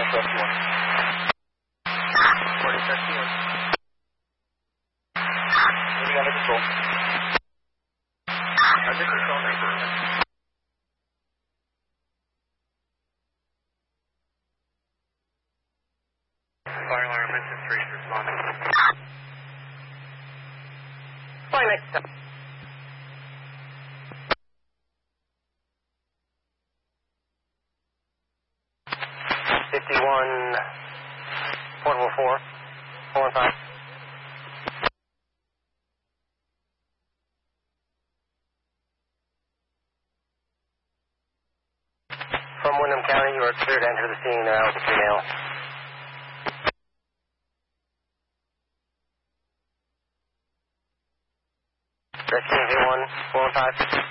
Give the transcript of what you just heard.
Northwest 1. 4031. Moving under control. Under control, number. Fire alarm, engine 3 is responding. Fly next step. Portable 4, 415. From Windham County, you are cleared to enter the scene at altitude now. Rescue 1, 415.